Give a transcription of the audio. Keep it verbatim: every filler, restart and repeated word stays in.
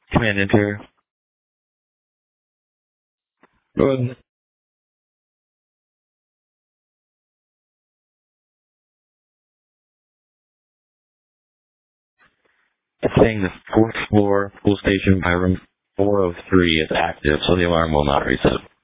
Command enter. Good. It's saying the fourth floor pool station by room four oh three is active, so the alarm will not reset.